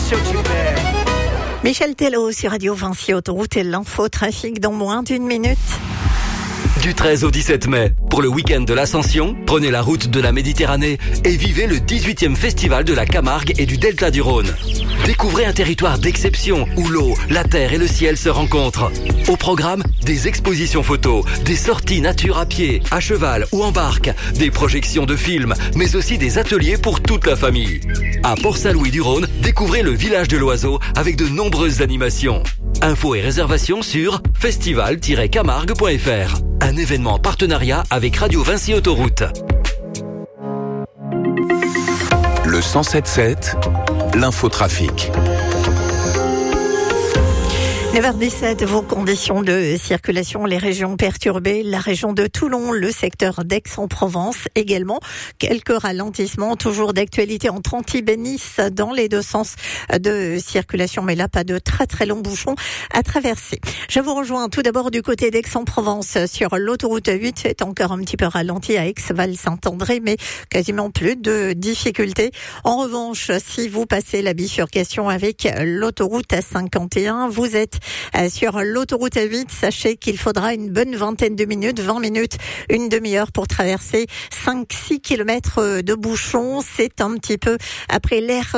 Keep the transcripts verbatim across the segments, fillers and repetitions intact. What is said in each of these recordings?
sûr que tu plais. Michel Tello sur Radio Vinci Autoroute et l'info trafic dans moins d'une minute. Du treize au dix-sept mai, pour le week-end de l'Ascension, prenez la route de la Méditerranée et vivez le dix-huitième festival de la Camargue et du Delta du Rhône. Découvrez un territoire d'exception où l'eau, la terre et le ciel se rencontrent. Au programme, des expositions photos, des sorties nature à pied, à cheval ou en barque, des projections de films, mais aussi des ateliers pour toute la famille. À Port-Saint-Louis-du-Rhône, découvrez le village de l'oiseau avec de nombreuses animations. Infos et réservations sur festival tiret camargue point f r. Un événement en partenariat avec Radio Vinci Autoroute. Le cent sept sept, l'infotrafic. neuf heures dix-sept, vos conditions de circulation, les régions perturbées, la région de Toulon, le secteur d'Aix-en-Provence également. Quelques ralentissements, toujours d'actualité entre Antibes et Nice dans les deux sens de circulation, mais là pas de très très longs bouchons à traverser. Je vous rejoins tout d'abord du côté d'Aix-en-Provence sur l'autoroute huit, c'est encore un petit peu ralenti à Aix-Val-Saint-André, mais quasiment plus de difficultés. En revanche, si vous passez la bifurcation avec l'autoroute A cinquante et un, vous êtes sur l'autoroute A huit, sachez qu'il faudra une bonne vingtaine de minutes, vingt minutes, une demi-heure pour traverser cinq six kilomètres de bouchons. C'est un petit peu après l'aire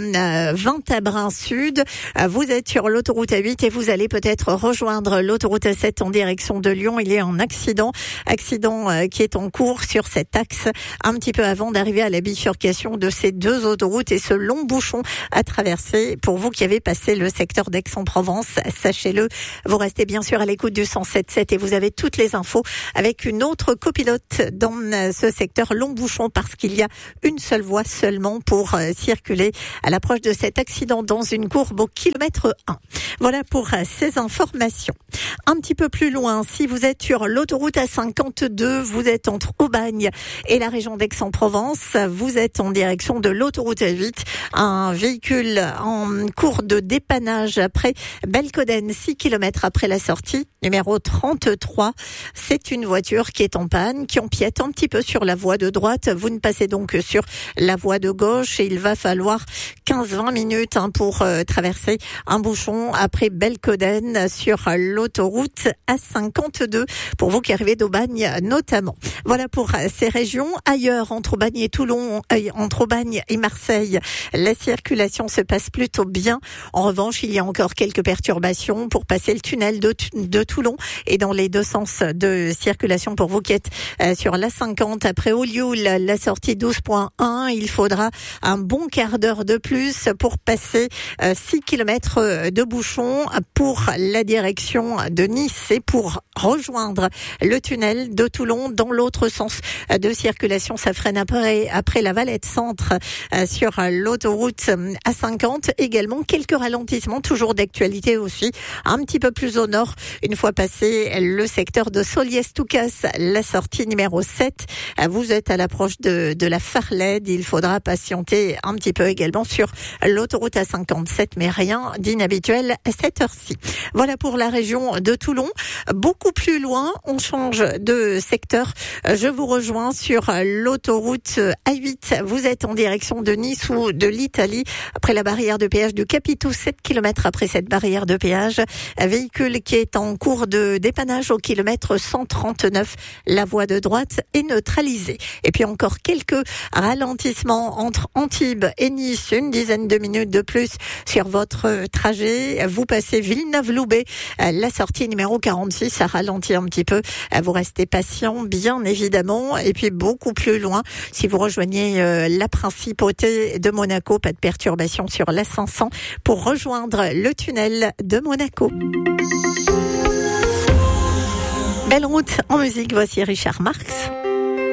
de Ventabrin Sud. Vous êtes sur l'autoroute A huit et vous allez peut-être rejoindre l'autoroute A sept en direction de Lyon. Il y a un accident, accident qui est en cours sur cet axe un petit peu avant d'arriver à la bifurcation de ces deux autoroutes et ce long bouchon à traverser. Pour vous qui avez passé le secteur d'Aix-en-Provence, sachez-le, vous restez bien sûr à l'écoute du cent sept sept et vous avez toutes les infos avec une autre copilote dans ce secteur long bouchon parce qu'il y a une seule voie seulement pour circuler à l'approche de cet accident dans une courbe au kilomètre un. Voilà pour ces informations. Un petit peu plus loin, si vous êtes sur l'autoroute A cinquante-deux, vous êtes entre Aubagne et la région d'Aix-en-Provence, vous êtes en direction de l'autoroute A huit, un véhicule en cours de dépannage après Belcoden, six kilomètres après la sortie, numéro trente-trois. C'est une voiture qui est en panne, qui empiète un petit peu sur la voie de droite. Vous ne passez donc que sur la voie de gauche et il va falloir quinze à vingt minutes hein, pour euh, traverser un bouchon après Belcoden sur l'autoroute A cinquante-deux pour vous qui arrivez d'Aubagne notamment. Voilà pour ces régions. Ailleurs, entre Aubagne et Toulon, euh, entre Aubagne et Marseille, la circulation se passe plutôt bien. En revanche, il y a encore quelques perturbations pour passer le tunnel de, de Toulon et dans les deux sens de circulation pour vous qui êtes euh, sur l'A cinquante après Olioul, la sortie douze point un, il faudra un bon quart d'heure de plus pour passer euh, six kilomètres de bouchon pour la direction de Nice et pour rejoindre le tunnel de Toulon dans l'autre sens de circulation. Ça freine après, après la Valette Centre euh, sur l'autoroute A cinquante. Également quelques ralentissements, toujours d'actualité aussi, un petit peu plus au nord. Une fois passé le secteur de Soliès-Toucas, la sortie numéro sept, vous êtes à l'approche de, de la Farlède. Il faudra patienter un petit peu également sur l'autoroute A cinquante-sept, mais rien d'inhabituel à cette heure-ci. Voilà pour la région de Toulon. Beaucoup plus loin, on change de secteur. Je vous rejoins sur l'autoroute A huit. Vous êtes en direction de Nice ou de l'Italie. Après la barrière de péage du Capitou, sept kilomètres après cette barrière de péage. Un véhicule qui est en cours de dépannage au kilomètre cent trente-neuf. La voie de droite est neutralisée. Et puis encore quelques ralentissements entre Antibes et Nice. Une dizaine de minutes de plus sur votre trajet. Vous passez Villeneuve-Loubet. La sortie numéro quarante-six, ça ralentit un petit peu. Vous restez patient, bien évidemment. Et puis beaucoup plus loin, si vous rejoignez la principauté de Monaco, pas de perturbation sur l'A cinq cents pour rejoindre le tunnel de Monaco. Belle route en musique, voici Richard Marx.